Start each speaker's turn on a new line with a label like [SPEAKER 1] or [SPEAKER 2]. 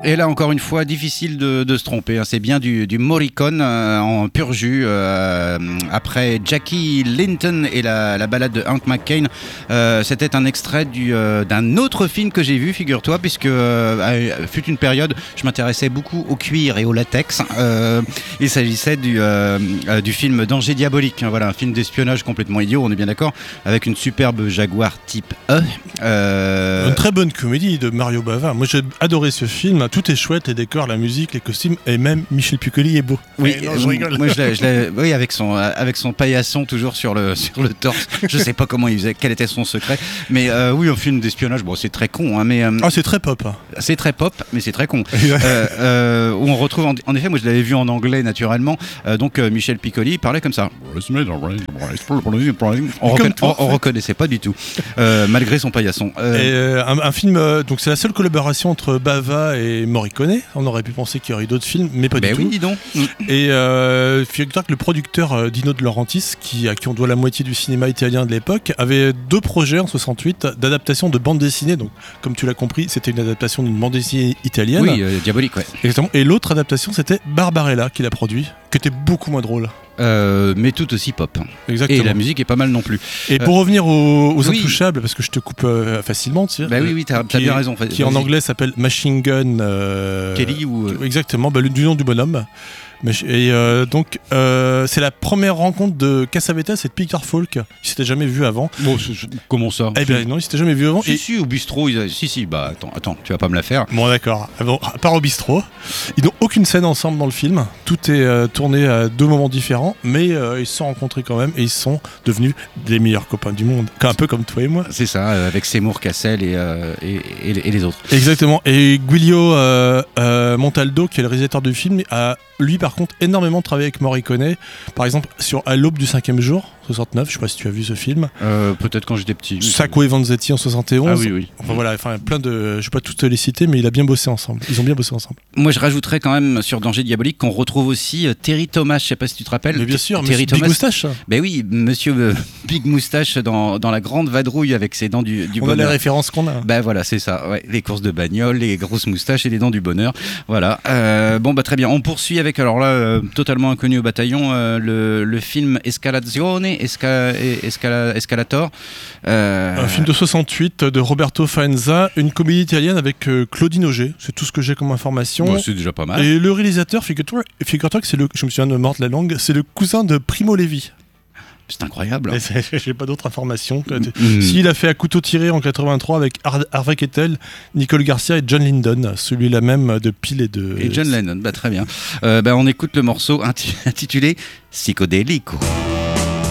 [SPEAKER 1] Et là, encore une fois, difficile de se tromper. C'est bien du Morricone en pur jus. Après Jackie Linton et la balade de Hank McCain, c'était un extrait d'un autre film que j'ai vu, figure-toi, puisque fut une période, je m'intéressais beaucoup au cuir et au latex. Il s'agissait du film Danger diabolique. Voilà, un film d'espionnage complètement idiot, on est bien d'accord, avec une superbe Jaguar type E.
[SPEAKER 2] Une très bonne comédie de Mario Bava. Moi, j'ai adoré ce film. Tout est chouette, les décors, la musique, les costumes, et même Michel Piccoli est beau.
[SPEAKER 1] Oui, non, je rigole. Moi, oui, avec son paillasson toujours sur le torse. Je sais pas comment il faisait, quel était son secret. Mais oui, un film d'espionnage. Bon, c'est très con, hein, mais
[SPEAKER 2] c'est très pop.
[SPEAKER 1] C'est très pop, mais c'est très con. Où on retrouve en effet, moi, je l'avais vu en anglais naturellement. Donc Michel Piccoli parlait comme ça. On reconnaissait pas du tout, malgré son paillasson.
[SPEAKER 2] Un film, donc c'est la seule collaboration entre Bava et Morricone. On aurait pu penser qu'il y aurait eu d'autres films, mais pas du tout.
[SPEAKER 1] Oui, dis donc.
[SPEAKER 2] Et figure-toi que le producteur Dino De Laurentiis, à qui on doit la moitié du cinéma italien de l'époque, avait 2 projets en 68 d'adaptation de bande dessinée. Donc, comme tu l'as compris, c'était une adaptation d'une bande dessinée italienne.
[SPEAKER 1] Oui, diabolique, ouais.
[SPEAKER 2] Exactement. Et l'autre adaptation, c'était Barbarella qu'il a produit, qui était beaucoup moins drôle.
[SPEAKER 1] Mais tout aussi pop.
[SPEAKER 2] Exactement.
[SPEAKER 1] Et la musique est pas mal non plus.
[SPEAKER 2] Et pour revenir aux Intouchables, parce que je te coupe facilement, tu sais.
[SPEAKER 1] Bah oui, t'as bien raison.
[SPEAKER 2] Qui en anglais s'appelle Machine Gun
[SPEAKER 1] Kelly ou
[SPEAKER 2] exactement, du nom du bonhomme. Et donc c'est la première rencontre de Cassavetes et de Peter Falk. Ils s'étaient jamais vus avant.
[SPEAKER 1] Bon, comment ça?
[SPEAKER 2] Eh bien non, ils s'étaient jamais vus avant.
[SPEAKER 1] Si, au bistrot, bah attends, tu vas pas me la faire.
[SPEAKER 2] Bon d'accord. Bon, à part au bistrot, ils n'ont aucune scène ensemble dans le film. Tout est tourné à 2 moments différents, mais ils se sont rencontrés quand même et ils sont devenus les meilleurs copains du monde. Un peu comme toi et moi.
[SPEAKER 1] C'est ça, avec Seymour Cassel et les autres.
[SPEAKER 2] Exactement. Et Guilio Montaldo, qui est le réalisateur du film, a lui par contre énormément travaillé avec Morricone, par exemple sur À l'aube du 5e jour 69, je sais pas si tu as vu ce film.
[SPEAKER 1] Peut-être quand j'étais petit.
[SPEAKER 2] Sacco et Vanzetti en 71.
[SPEAKER 1] Ah oui.
[SPEAKER 2] Enfin voilà, plein de, je vais pas toutes les citer, mais ils ont bien bossé ensemble.
[SPEAKER 1] Moi je rajouterais quand même sur Danger diabolique qu'on retrouve aussi Terry Thomas, je sais pas si tu te rappelles.
[SPEAKER 2] Mais bien sûr,
[SPEAKER 1] Terry Thomas.
[SPEAKER 2] Big Moustache.
[SPEAKER 1] Ben oui, monsieur Big Moustache dans la grande vadrouille avec ses dents du bonheur.
[SPEAKER 2] On a les références qu'on a.
[SPEAKER 1] Ben voilà, c'est ça. Ouais, les courses de bagnole, les grosses moustaches et les dents du bonheur. Voilà. Bon bah très bien. On poursuit avec totalement inconnu au bataillon le film Escalazione. Escalator.
[SPEAKER 2] Un film de 68 de Roberto Faenza, une comédie italienne avec Claudine Auger. C'est tout ce que j'ai comme information.
[SPEAKER 1] Bon, c'est déjà pas mal.
[SPEAKER 2] Et le réalisateur, figure-toi que c'est je me souviens de mort de la langue, c'est le cousin de Primo Levi.
[SPEAKER 1] C'est incroyable.
[SPEAKER 2] J'ai pas d'autres informations. S'il a fait À couteau tiré en 83 avec Harvey Keitel, Nicole Garcia et John Lydon, celui-là même de Peel
[SPEAKER 1] et John Lennon. Bah très bien. On écoute le morceau intitulé Psychodélico.